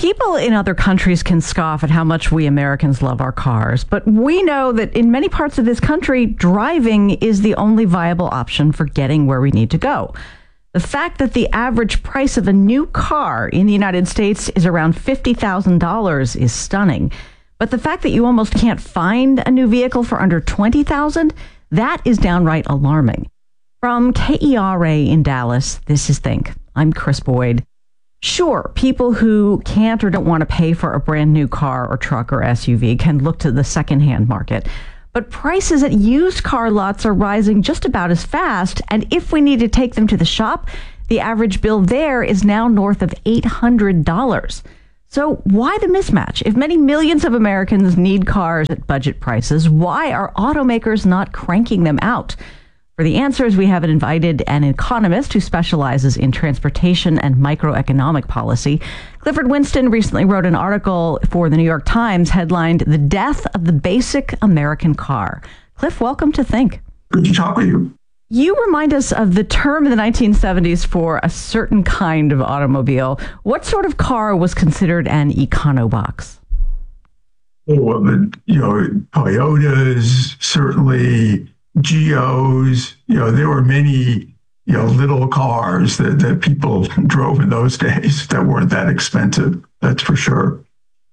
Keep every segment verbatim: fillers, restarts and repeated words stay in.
People in other countries can scoff at how much we Americans love our cars, but we know that in many parts of this country, driving is the only viable option for getting where we need to go. The fact that the average price of a new car in the United States is around fifty thousand dollars is stunning. But the fact that you almost can't find a new vehicle for under twenty thousand dollars, that is downright alarming. From K E R A in Dallas, this is Think. I'm Chris Boyd. Sure, people who can't or don't want to pay for a brand new car or truck or S U V can look to the secondhand market. But prices at used car lots are rising just about as fast. And if we need to take them to the shop, the average bill there is now north of eight hundred dollars. So why the mismatch? If many millions of Americans need cars at budget prices, why are automakers not cranking them out? For the answers, we have invited an economist who specializes in transportation and microeconomic policy. Clifford Winston recently wrote an article for the New York Times headlined "The Death of the Basic American Car." Cliff, welcome to Think. Good to talk with you. You remind us of the term in the nineteen seventies for a certain kind of automobile. What sort of car was considered an econobox? Oh, well, the, you know, Toyotas, certainly Geos, you know, there were many, you know, little cars that, that people drove in those days that weren't that expensive. That's for sure.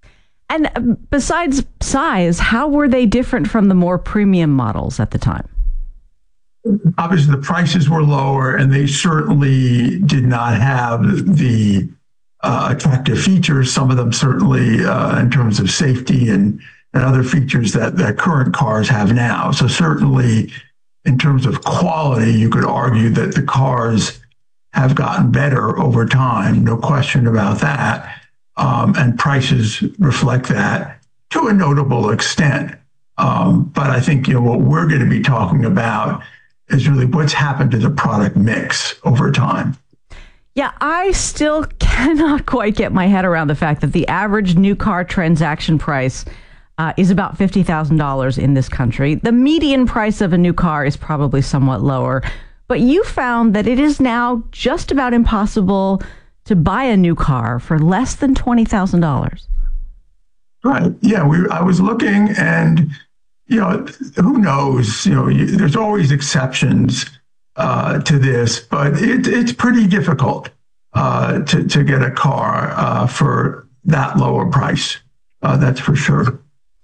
And besides size, how were they different from the more premium models at the time? Obviously, the prices were lower, and they certainly did not have the uh, attractive features. Some of them certainly uh, in terms of safety and and other features that, that current cars have now. So certainly in terms of quality, you could argue that the cars have gotten better over time, no question about that. Um, and prices reflect that to a notable extent. Um, but I think, you know, what we're going to be talking about is really what's happened to the product mix over time. Yeah, I still cannot quite get my head around the fact that the average new car transaction price Uh, is about fifty thousand dollars in this country. The median price of a new car is probably somewhat lower, but you found that it is now just about impossible to buy a new car for less than twenty thousand dollars. Right. Yeah, we. I was looking, and you know, who knows? You know, you, there's always exceptions uh, to this, but it, it's pretty difficult uh, to to get a car uh, for that lower price. Uh, that's for sure.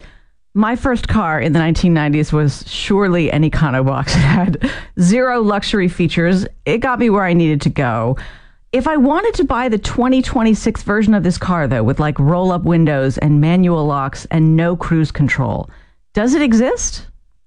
My first car in the nineteen nineties was surely an econobox. It had zero luxury features. It got me where I needed to go. If I wanted to buy the twenty twenty-six version of this car, though, with like roll-up windows and manual locks and no cruise control, does it exist?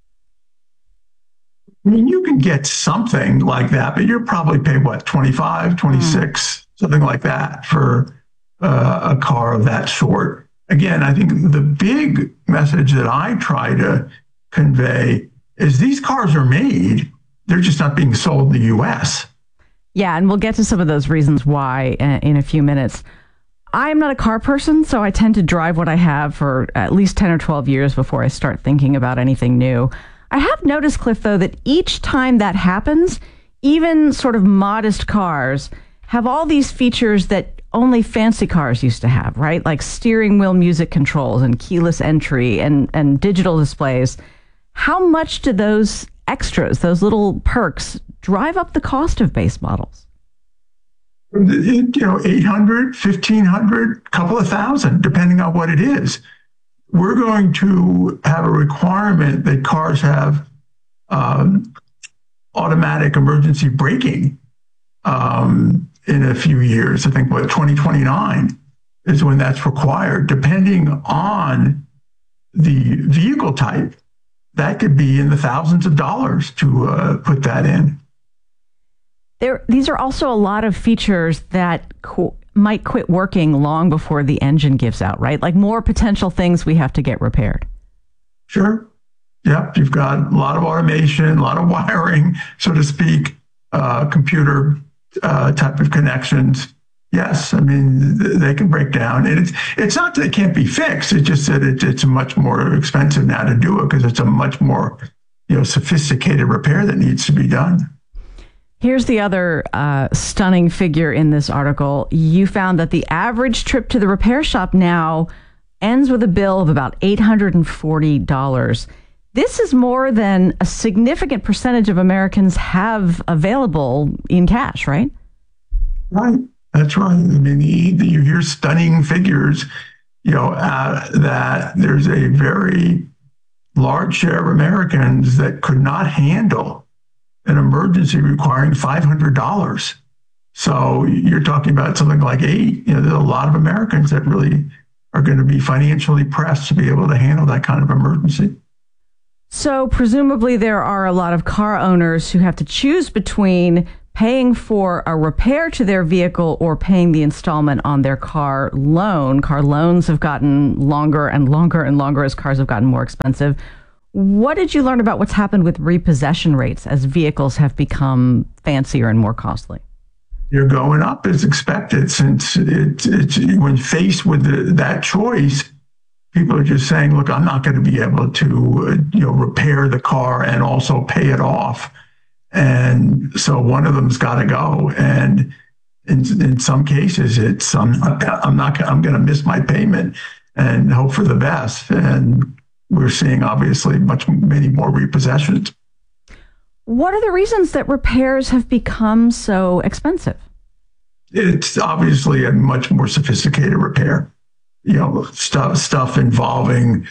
I mean, you can get something like that, but you're probably paying, what, twenty-five, twenty-six, mm. something like that for uh, a car of that sort. Again, I think the big message that I try to convey is these cars are made. They're just not being sold in the U S. Yeah, and we'll get to some of those reasons why in a few minutes. I'm not a car person, so I tend to drive what I have for at least ten or twelve years before I start thinking about anything new. I have noticed, Cliff, though, that each time that happens, even sort of modest cars have all these features that only fancy cars used to have, right? Like steering wheel music controls and keyless entry and, and digital displays. How much do those extras, those little perks, drive up the cost of base models? You know, eight hundred, fifteen hundred, couple of thousand, depending on what it is. We're going to have a requirement that cars have um, automatic emergency braking um, in a few years. I think what twenty twenty-nine is when that's required. Depending on the vehicle type, that could be in the thousands of dollars to uh, put that in. There, these are also a lot of features that qu- might quit working long before the engine gives out, right? Like more potential things we have to get repaired. Sure. Yep. You've got a lot of automation, a lot of wiring, so to speak, uh, computer Uh, type of connections. Yes, I mean, th- they can break down. And it's it's not that it can't be fixed. It's just that it, it's much more expensive now to do it because it's a much more, you know, sophisticated repair that needs to be done. Here's the other uh, stunning figure in this article. You found that the average trip to the repair shop now ends with a bill of about eight hundred forty dollars. This is more than a significant percentage of Americans have available in cash, right? Right. That's right. I mean, the, the, you hear stunning figures, you know, uh, that there's a very large share of Americans that could not handle an emergency requiring five hundred dollars. So you're talking about something like eight. You know, there's a lot of Americans that really are going to be financially pressed to be able to handle that kind of emergency. So presumably there are a lot of car owners who have to choose between paying for a repair to their vehicle or paying the installment on their car loan. Car loans have gotten longer and longer and longer as cars have gotten more expensive. What did you learn about what's happened with repossession rates as vehicles have become fancier and more costly? They're going up as expected, since it, it's when faced with the, that choice, people are just saying, look, I'm not going to be able to uh, you know, repair the car and also pay it off. And so one of them's got to go. And in, in some cases, it's I'm not, I'm not I'm going to miss my payment and hope for the best. And we're seeing obviously much many more repossessions. What are the reasons that repairs have become so expensive? It's obviously a much more sophisticated repair. You know, stuff stuff involving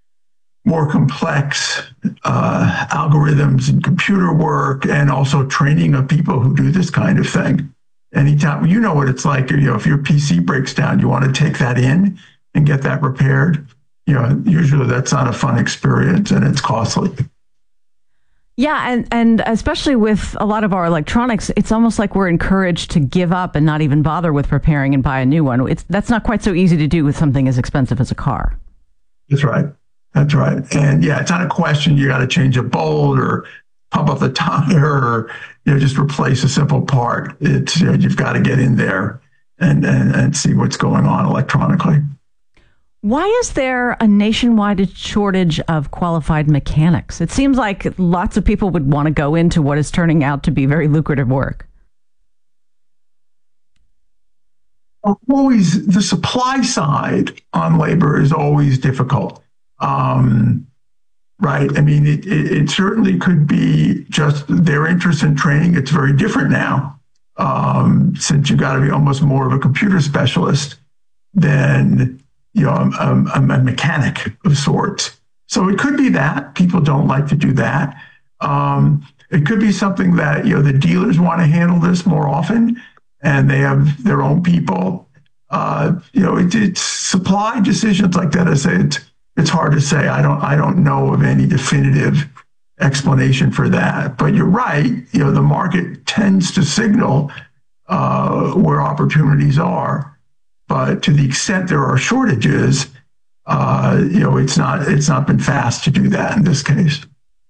more complex uh, algorithms and computer work, and also training of people who do this kind of thing. Anytime, you know what it's like. You know, if your P C breaks down, you want to take that in and get that repaired. You know, usually that's not a fun experience and it's costly. Yeah, and, and especially with a lot of our electronics, it's almost like we're encouraged to give up and not even bother with repairing and buy a new one. It's that's not quite so easy to do with something as expensive as a car. That's right. That's right. And yeah, it's not a question you got to change a bolt or pump up the tire or, you know, just replace a simple part. It's, you know, you've got to get in there and, and, and see what's going on electronically. Why is there a nationwide shortage of qualified mechanics? It seems like lots of people would want to go into what is turning out to be very lucrative work. Always, the supply side on labor is always difficult. Um, right. I mean, it, it, it certainly could be just their interest in training. It's very different now, um, since you've got to be almost more of a computer specialist than, you know, a, a, a mechanic of sorts. So it could be that people don't like to do that. Um, it could be something that, you know, the dealers want to handle this more often and they have their own people. Uh, you know, it, it's supply decisions like that. I say it's, it's hard to say. I don't, I don't know of any definitive explanation for that, but you're right. You know, the market tends to signal uh, where opportunities are. But to the extent there are shortages, uh, you know, it's not it's not been fast to do that in this case.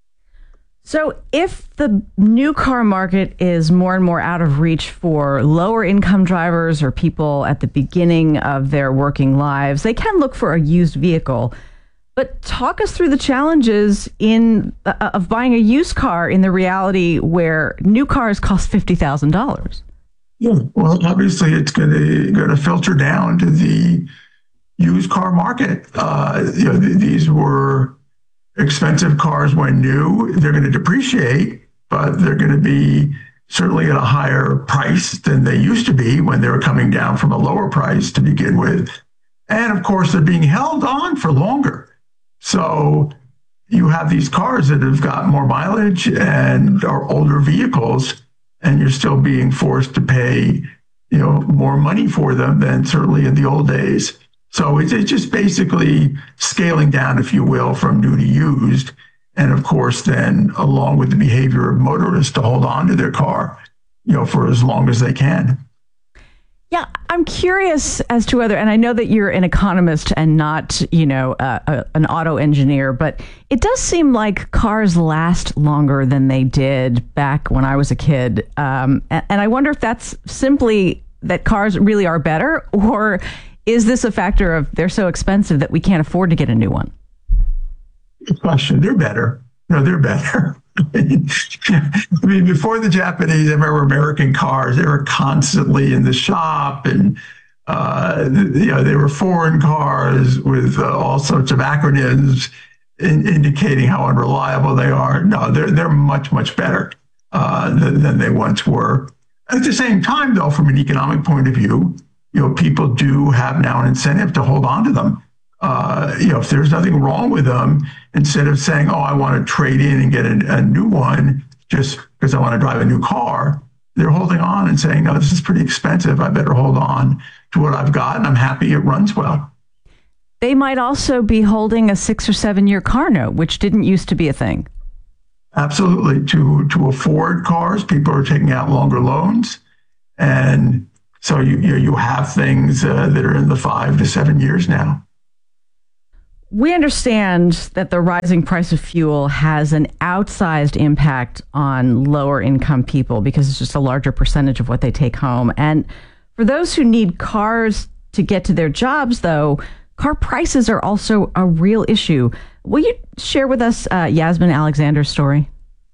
So if the new car market is more and more out of reach for lower income drivers or people at the beginning of their working lives, they can look for a used vehicle. But talk us through the challenges in uh, of buying a used car in the reality where new cars cost fifty thousand dollars. Yeah, well, obviously it's going to going to filter down to the used car market. Uh, you know, th- these were expensive cars when new. They're going to depreciate, but they're going to be certainly at a higher price than they used to be when they were coming down from a lower price to begin with. And of course, they're being held on for longer. So you have these cars that have got more mileage and are older vehicles, and you're still being forced to pay, you know, more money for them than certainly in the old days. So it's, it's just basically scaling down, if you will, from new to used. And of course, then along with the behavior of motorists to hold on to their car, you know, for as long as they can. Yeah, I'm curious as to whether, and I know that you're an economist and not, you know, uh, a, an auto engineer, but it does seem like cars last longer than they did back when I was a kid. Um, and, and I wonder if that's simply that cars really are better, or is this a factor of they're so expensive that we can't afford to get a new one? Good question. They're better. No, they're better. I mean, before the Japanese, I remember American cars, they were constantly in the shop, and uh, you know, they were foreign cars with uh, all sorts of acronyms in, indicating how unreliable they are. No, they're they're much, much better uh, than, than they once were. At the same time, though, from an economic point of view, you know, people do have now an incentive to hold on to them. Uh, you know, if there's nothing wrong with them, instead of saying, oh, I want to trade in and get a, a new one just because I want to drive a new car, they're holding on and saying, no, this is pretty expensive. I better hold on to what I've got, and I'm happy it runs well. They might also be holding a six or seven year car note, which didn't used to be a thing. Absolutely. To, to afford cars, people are taking out longer loans. And so you, you, you have things uh, that are in the five to seven years now. We understand that the rising price of fuel has an outsized impact on lower income people because it's just a larger percentage of what they take home. And for those who need cars to get to their jobs, though, car prices are also a real issue. Will you share with us uh, Yasmin Alexander's story?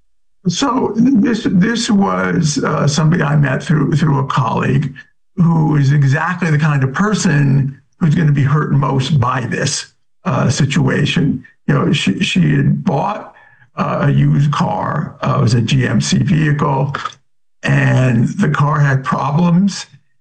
So this this was uh, somebody I met through through a colleague who is exactly the kind of person who's going to be hurt most by this. Uh, situation. You know, she, she had bought uh, a used car. Uh, it was a G M C vehicle, and the car had problems.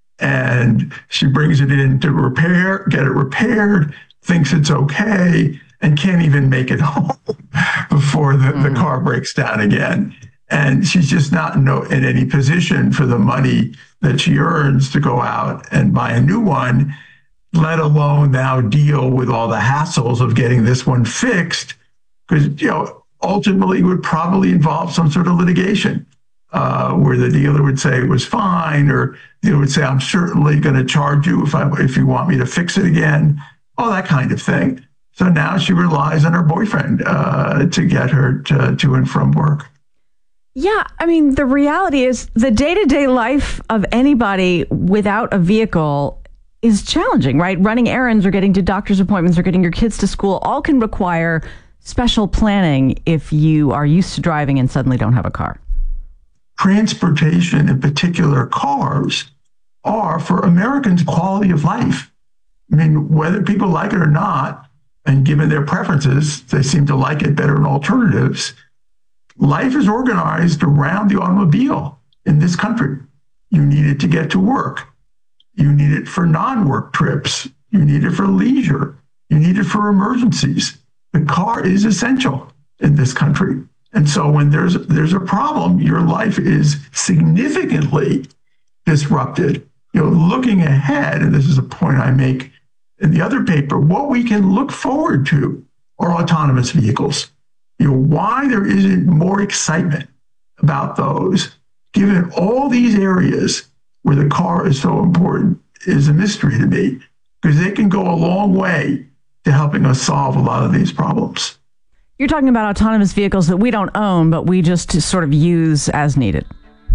And she brings it in to repair, get it repaired, thinks it's okay, and can't even make it home before the, mm. the car breaks down again. And she's just not no, in any position for the money that she earns to go out and buy a new one, let alone now deal with all the hassles of getting this one fixed, because, you know, ultimately it would probably involve some sort of litigation uh, where the dealer would say it was fine, or they would say, I'm certainly going to charge you if I if you want me to fix it again, all that kind of thing. So now she relies on her boyfriend uh, to get her to, to and from work. Yeah, I mean, the reality is the day-to-day life of anybody without a vehicle is challenging, right? Running errands or getting to doctor's appointments or getting your kids to school all can require special planning if you are used to driving and suddenly don't have a car. Transportation, in particular cars, are for Americans quality of life. I mean, whether people like it or not, and given their preferences, they seem to like it better than alternatives. Life is organized around the automobile in this country. You need it to get to work. You need it for non-work trips. You need it for leisure. You need it for emergencies. The car is essential in this country. And so when there's there's a problem, your life is significantly disrupted. You know, looking ahead, and this is a point I make in the other paper, what we can look forward to are autonomous vehicles. You know, why there isn't more excitement about those, given all these areas where the car is so important, is a mystery to me, because they can go a long way to helping us solve a lot of these problems. You're talking about autonomous vehicles that we don't own, but we just sort of use as needed.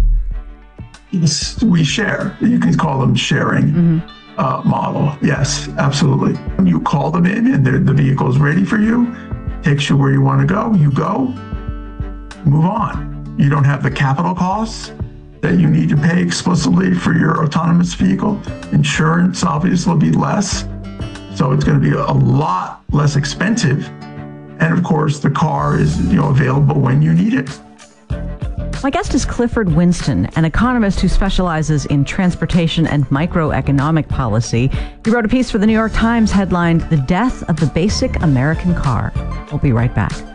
Yes, we share. You can call them sharing mm-hmm. uh, model. Yes, absolutely. You call them in and the vehicle is ready for you, takes you where you want to go, you go, move on. You don't have the capital costs that you need to pay explicitly for your autonomous vehicle. Insurance obviously will be less, so it's going to be a lot less expensive. And of course, the car is, you know, available when you need it. My guest is Clifford Winston, an economist who specializes in transportation and microeconomic policy. He wrote a piece for the New York Times headlined "The Death of the Basic American Car." We'll be right back.